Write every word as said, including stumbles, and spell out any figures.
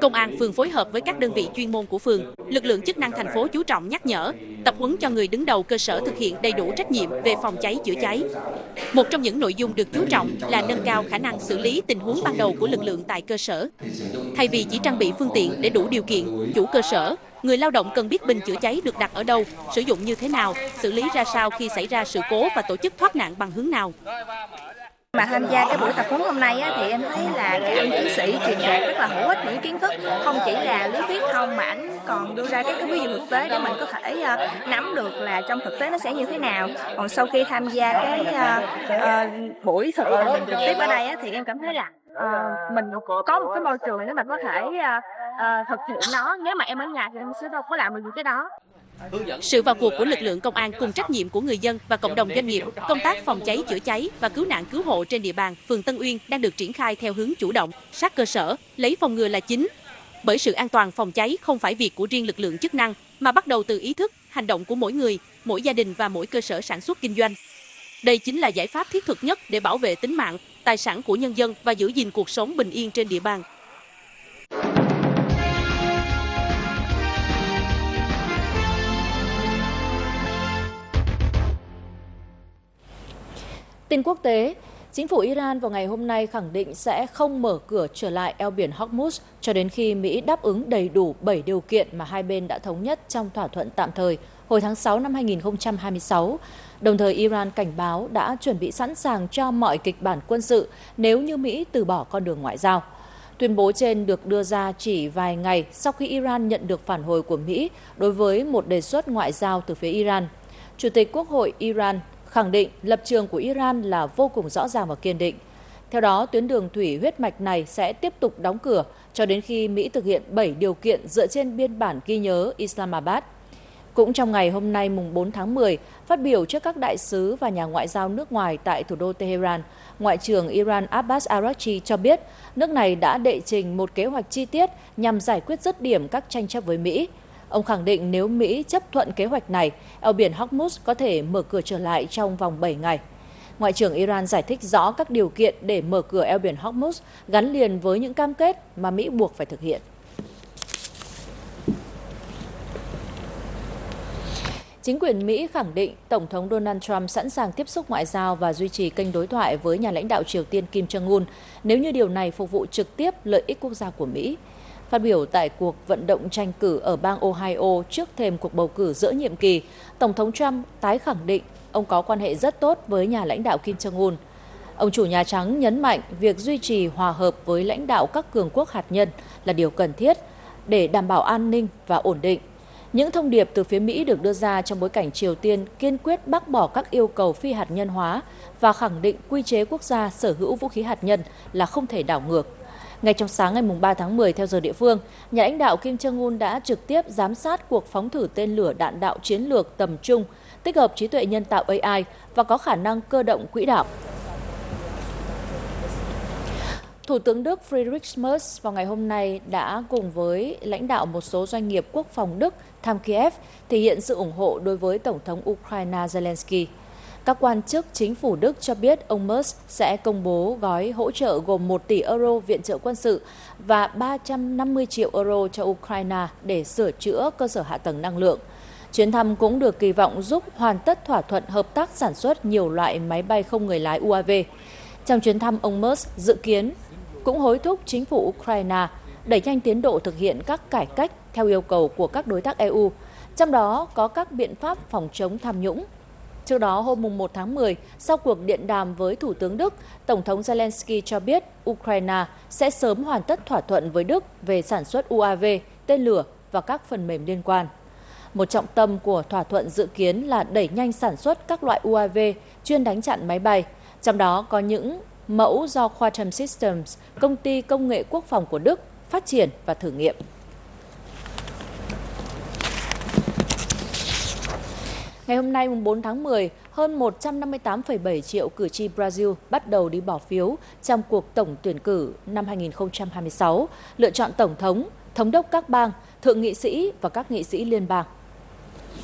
Công an phường phối hợp với các đơn vị chuyên môn của phường, lực lượng chức năng thành phố chú trọng nhắc nhở, tập huấn cho người đứng đầu cơ sở thực hiện đầy đủ trách nhiệm về phòng cháy chữa cháy. Một trong những nội dung được chú trọng là nâng cao khả năng xử lý tình huống ban đầu của lực lượng tại cơ sở. Thay vì chỉ trang bị phương tiện để đủ điều kiện, chủ cơ sở, người lao động cần biết bình chữa cháy được đặt ở đâu, sử dụng như thế nào, xử lý ra sao khi xảy ra sự cố và tổ chức thoát nạn bằng hướng nào. Mà tham gia cái buổi tập huấn hôm nay á, thì em thấy là các anh chiến sĩ truyền đạt rất là hữu ích những kiến thức, không chỉ là lý thuyết không mà anh còn đưa ra các cái ví dụ thực tế để mình có thể uh, nắm được là trong thực tế nó sẽ như thế nào. Còn sau khi tham gia cái uh, uh, buổi thực hành trực tiếp ở đây á, thì em cảm thấy là uh, mình có một cái môi trường để mình có thể uh, uh, thực hiện nó. Nếu mà em ở nhà thì em sẽ đâu có làm được những cái đó. Sự vào cuộc của lực lượng công an cùng trách nhiệm của người dân và cộng đồng doanh nghiệp, công tác phòng cháy chữa cháy và cứu nạn cứu hộ trên địa bàn phường Tân Uyên đang được triển khai theo hướng chủ động, sát cơ sở, lấy phòng ngừa là chính. Bởi sự an toàn phòng cháy không phải việc của riêng lực lượng chức năng mà bắt đầu từ ý thức, hành động của mỗi người, mỗi gia đình và mỗi cơ sở sản xuất kinh doanh. Đây chính là giải pháp thiết thực nhất để bảo vệ tính mạng, tài sản của nhân dân và giữ gìn cuộc sống bình yên trên địa bàn. Tin quốc tế, chính phủ Iran vào ngày hôm nay khẳng định sẽ không mở cửa trở lại eo biển Hormuz cho đến khi Mỹ đáp ứng đầy đủ bảy điều kiện mà hai bên đã thống nhất trong thỏa thuận tạm thời hồi tháng sáu năm hai nghìn không trăm hai mươi sáu. Đồng thời Iran cảnh báo đã chuẩn bị sẵn sàng cho mọi kịch bản quân sự nếu như Mỹ từ bỏ con đường ngoại giao. Tuyên bố trên được đưa ra chỉ vài ngày sau khi Iran nhận được phản hồi của Mỹ đối với một đề xuất ngoại giao từ phía Iran. Chủ tịch Quốc hội Iran khẳng định lập trường của Iran là vô cùng rõ ràng và kiên định. Theo đó, tuyến đường thủy huyết mạch này sẽ tiếp tục đóng cửa cho đến khi Mỹ thực hiện bảy điều kiện dựa trên biên bản ghi nhớ Islamabad. Cũng trong ngày hôm nay mùng bốn tháng mười, phát biểu trước các đại sứ và nhà ngoại giao nước ngoài tại thủ đô Tehran, Ngoại trưởng Iran Abbas Araghchi cho biết nước này đã đệ trình một kế hoạch chi tiết nhằm giải quyết dứt điểm các tranh chấp với Mỹ. Ông khẳng định nếu Mỹ chấp thuận kế hoạch này, eo biển Hormuz có thể mở cửa trở lại trong vòng bảy ngày. Ngoại trưởng Iran giải thích rõ các điều kiện để mở cửa eo biển Hormuz gắn liền với những cam kết mà Mỹ buộc phải thực hiện. Chính quyền Mỹ khẳng định Tổng thống Donald Trump sẵn sàng tiếp xúc ngoại giao và duy trì kênh đối thoại với nhà lãnh đạo Triều Tiên Kim Jong-un nếu như điều này phục vụ trực tiếp lợi ích quốc gia của Mỹ. Phát biểu tại cuộc vận động tranh cử ở bang Ohio trước thềm cuộc bầu cử giữa nhiệm kỳ, Tổng thống Trump tái khẳng định ông có quan hệ rất tốt với nhà lãnh đạo Kim Jong-un. Ông chủ Nhà Trắng nhấn mạnh việc duy trì hòa hợp với lãnh đạo các cường quốc hạt nhân là điều cần thiết để đảm bảo an ninh và ổn định. Những thông điệp từ phía Mỹ được đưa ra trong bối cảnh Triều Tiên kiên quyết bác bỏ các yêu cầu phi hạt nhân hóa và khẳng định quy chế quốc gia sở hữu vũ khí hạt nhân là không thể đảo ngược. Ngay trong sáng ngày ba tháng mười theo giờ địa phương, nhà lãnh đạo Kim Jong-un đã trực tiếp giám sát cuộc phóng thử tên lửa đạn đạo chiến lược tầm trung, tích hợp trí tuệ nhân tạo A I và có khả năng cơ động quỹ đạo. Thủ tướng Đức Friedrich Merz vào ngày hôm nay đã cùng với lãnh đạo một số doanh nghiệp quốc phòng Đức thăm Kiev, thể hiện sự ủng hộ đối với Tổng thống Ukraine Zelensky. Các quan chức chính phủ Đức cho biết ông Merz sẽ công bố gói hỗ trợ gồm một tỷ euro viện trợ quân sự và ba trăm năm mươi triệu euro cho Ukraine để sửa chữa cơ sở hạ tầng năng lượng. Chuyến thăm cũng được kỳ vọng giúp hoàn tất thỏa thuận hợp tác sản xuất nhiều loại máy bay không người lái u a vê. Trong chuyến thăm, ông Merz dự kiến cũng hối thúc chính phủ Ukraine đẩy nhanh tiến độ thực hiện các cải cách theo yêu cầu của các đối tác e u, trong đó có các biện pháp phòng chống tham nhũng. Trước đó, hôm một tháng mười, sau cuộc điện đàm với Thủ tướng Đức, Tổng thống Zelensky cho biết Ukraine sẽ sớm hoàn tất thỏa thuận với Đức về sản xuất u a vê, tên lửa và các phần mềm liên quan. Một trọng tâm của thỏa thuận dự kiến là đẩy nhanh sản xuất các loại u a vê chuyên đánh chặn máy bay, trong đó có những mẫu do Quantum Systems, công ty công nghệ quốc phòng của Đức, phát triển và thử nghiệm. Ngày hôm nay, bốn tháng mười, hơn một trăm năm mươi tám phẩy bảy triệu cử tri Brazil bắt đầu đi bỏ phiếu trong cuộc tổng tuyển cử năm hai nghìn không trăm hai mươi sáu, lựa chọn tổng thống, thống đốc các bang, thượng nghị sĩ và các nghị sĩ liên bang.